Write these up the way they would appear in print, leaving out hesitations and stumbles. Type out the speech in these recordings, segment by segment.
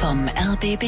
vom RBB.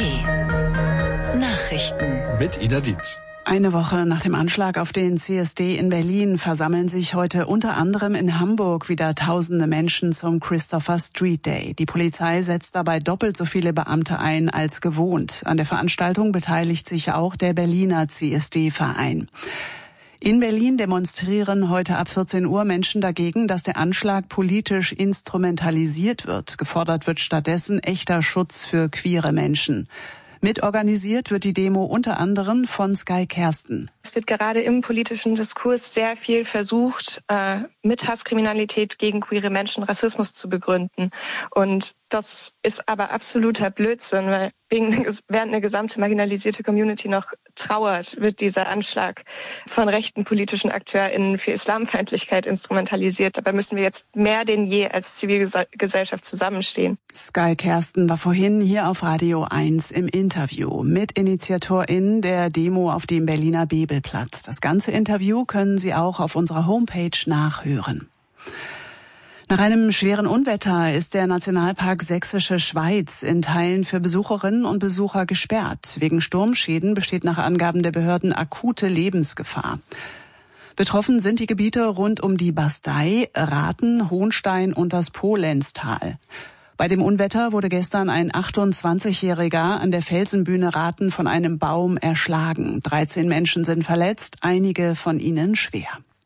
Nachrichten mit Ida Dietz. Eine Woche nach dem Anschlag auf den CSD in Berlin versammeln sich heute unter anderem in Hamburg wieder tausende Menschen zum Christopher Street Day. Die Polizei setzt dabei doppelt so viele Beamte ein als gewohnt. An der Veranstaltung beteiligt sich auch der Berliner CSD-Verein. In Berlin demonstrieren heute ab 14 Uhr Menschen dagegen, dass der Anschlag politisch instrumentalisiert wird. Gefordert wird stattdessen echter Schutz für queere Menschen. Mitorganisiert wird die Demo unter anderem von Sky Kersten. Es wird gerade im politischen Diskurs sehr viel versucht, mit Hasskriminalität gegen queere Menschen Rassismus zu begründen. Und das ist aber absoluter Blödsinn, weil während eine gesamte marginalisierte Community noch trauert, wird dieser Anschlag von rechten politischen AkteurInnen für Islamfeindlichkeit instrumentalisiert. Dabei müssen wir jetzt mehr denn je als Zivilgesellschaft zusammenstehen. Sky Kersten war vorhin hier auf Radio 1 im Interview mit InitiatorInnen der Demo auf dem Berliner Bebelplatz. Das ganze Interview können Sie auch auf unserer Homepage nachhören. Nach einem schweren Unwetter ist der Nationalpark Sächsische Schweiz in Teilen für Besucherinnen und Besucher gesperrt. Wegen Sturmschäden besteht nach Angaben der Behörden akute Lebensgefahr. Betroffen sind die Gebiete rund um die Bastei, Rathen, Hohnstein und das Polenztal. Bei dem Unwetter wurde gestern ein 28-Jähriger an der Felsenbühne Rathen von einem Baum erschlagen. 13 Menschen sind verletzt, einige von ihnen schwer.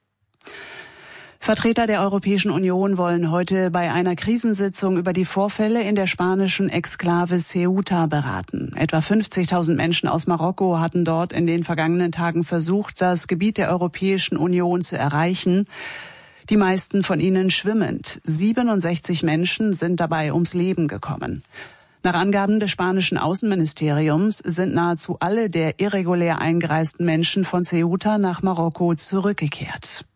Vertreter der Europäischen Union wollen heute bei einer Krisensitzung über die Vorfälle in der spanischen Exklave Ceuta beraten. Etwa 50.000 Menschen aus Marokko hatten dort in den vergangenen Tagen versucht, das Gebiet der Europäischen Union zu erreichen. Die meisten von ihnen schwimmend. 67 Menschen sind dabei ums Leben gekommen. Nach Angaben des spanischen Außenministeriums sind nahezu alle der irregulär eingereisten Menschen von Ceuta nach Marokko zurückgekehrt.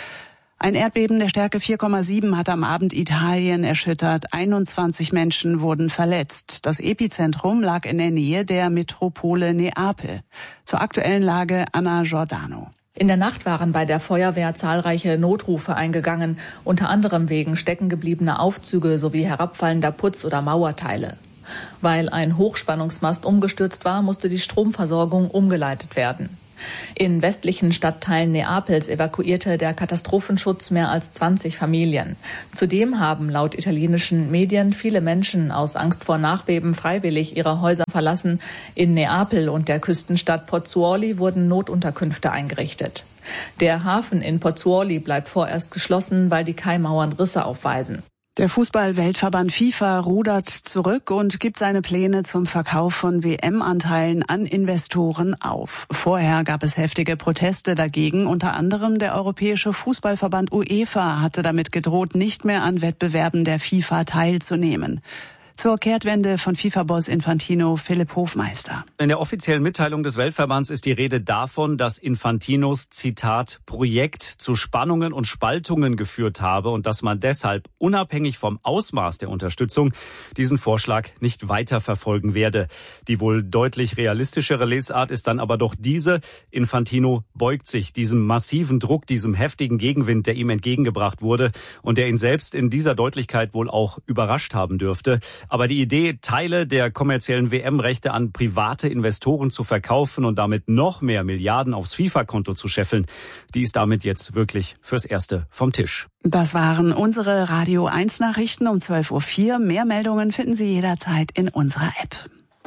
Ein Erdbeben der Stärke 4,7 hat am Abend Italien erschüttert. 21 Menschen wurden verletzt. Das Epizentrum lag in der Nähe der Metropole Neapel. Zur aktuellen Lage Anna Giordano. In der Nacht waren bei der Feuerwehr zahlreiche Notrufe eingegangen, unter anderem wegen steckengebliebener Aufzüge sowie herabfallender Putz- oder Mauerteile. Weil ein Hochspannungsmast umgestürzt war, musste die Stromversorgung umgeleitet werden. In westlichen Stadtteilen Neapels evakuierte der Katastrophenschutz mehr als 20 Familien. Zudem haben laut italienischen Medien viele Menschen aus Angst vor Nachbeben freiwillig ihre Häuser verlassen. In Neapel und der Küstenstadt Pozzuoli wurden Notunterkünfte eingerichtet. Der Hafen in Pozzuoli bleibt vorerst geschlossen, weil die Kaimauern Risse aufweisen. Der Fußball-Weltverband FIFA rudert zurück und gibt seine Pläne zum Verkauf von WM-Anteilen an Investoren auf. Vorher gab es heftige Proteste dagegen. Unter anderem der Europäische Fußballverband UEFA hatte damit gedroht, nicht mehr an Wettbewerben der FIFA teilzunehmen. Zur Kehrtwende von FIFA-Boss Infantino Philipp Hofmeister. In der offiziellen Mitteilung des Weltverbands ist die Rede davon, dass Infantinos, Zitat, Projekt zu Spannungen und Spaltungen geführt habe und dass man deshalb unabhängig vom Ausmaß der Unterstützung diesen Vorschlag nicht weiterverfolgen werde. Die wohl deutlich realistischere Lesart ist dann aber doch diese. Infantino beugt sich diesem massiven Druck, diesem heftigen Gegenwind, der ihm entgegengebracht wurde und der ihn selbst in dieser Deutlichkeit wohl auch überrascht haben dürfte. Aber die Idee, Teile der kommerziellen WM-Rechte an private Investoren zu verkaufen und damit noch mehr Milliarden aufs FIFA-Konto zu scheffeln, die ist damit jetzt wirklich fürs Erste vom Tisch. Das waren unsere Radio 1 Nachrichten um 12.04 Uhr. Mehr Meldungen finden Sie jederzeit in unserer App.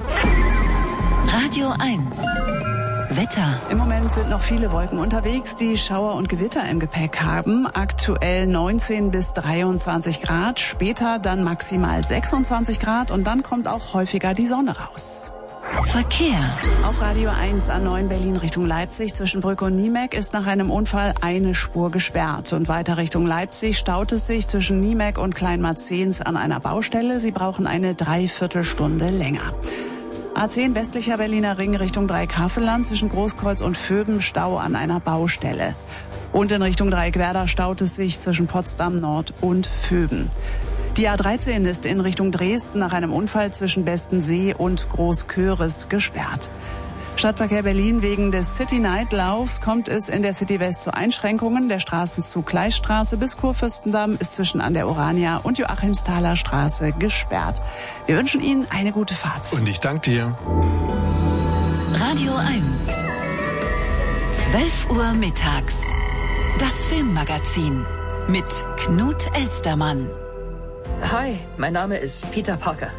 Radio 1 Wetter. Im Moment sind noch viele Wolken unterwegs, die Schauer und Gewitter im Gepäck haben. Aktuell 19 bis 23 Grad, später dann maximal 26 Grad und dann kommt auch häufiger die Sonne raus. Verkehr. Auf Radio 1 A9 Berlin Richtung Leipzig zwischen Brücke und Niemek ist nach einem Unfall eine Spur gesperrt. Und weiter Richtung Leipzig staut es sich zwischen Niemek und Kleinmarzens an einer Baustelle. Sie brauchen eine Dreiviertelstunde länger. A10 westlicher Berliner Ring Richtung Dreieckhavelland zwischen Großkreuz und Vöben Stau an einer Baustelle. Und in Richtung Dreieckwerder staut es sich zwischen Potsdam Nord und Vöben. Die A13 ist in Richtung Dresden nach einem Unfall zwischen Bestensee und Großköris gesperrt. Stadtverkehr Berlin: wegen des City-Night-Laufs kommt es in der City West zu Einschränkungen. Der Straßenzug Gleichstraße bis Kurfürstendamm ist zwischen an der Urania und Joachimsthaler Straße gesperrt. Wir wünschen Ihnen eine gute Fahrt. Und ich danke dir. Radio 1. 12 Uhr mittags. Das Filmmagazin mit Knut Elstermann. Hi, mein Name ist Peter Parker.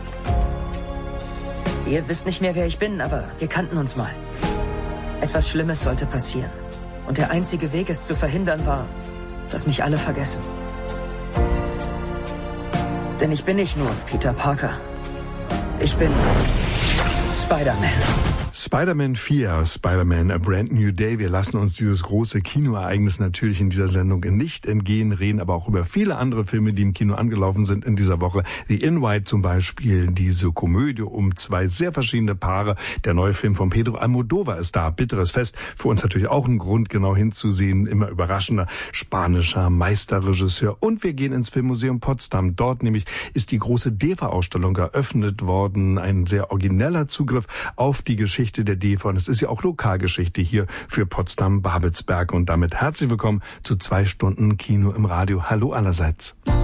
Ihr wisst nicht mehr, wer ich bin, aber wir kannten uns mal. Etwas Schlimmes sollte passieren. Und der einzige Weg, es zu verhindern, war, dass mich alle vergessen. Denn ich bin nicht nur Peter Parker. Ich bin Spider-Man. Spider-Man 4, Spider-Man A Brand New Day. Wir lassen uns dieses große Kinoereignis natürlich in dieser Sendung nicht entgehen, reden aber auch über viele andere Filme, die im Kino angelaufen sind in dieser Woche. The Invite zum Beispiel, diese Komödie um zwei sehr verschiedene Paare. Der neue Film von Pedro Almodóvar ist da, Bitteres Fest. Für uns natürlich auch ein Grund, genau hinzusehen. Immer überraschender spanischer Meisterregisseur. Und wir gehen ins Filmmuseum Potsdam. Dort nämlich ist die große DEFA-Ausstellung eröffnet worden. Ein sehr origineller Zugriff auf die Geschichte der DEFA. Und es ist ja auch Lokalgeschichte hier für Potsdam-Babelsberg. Und damit herzlich willkommen zu 2 Stunden Kino im Radio. Hallo allerseits.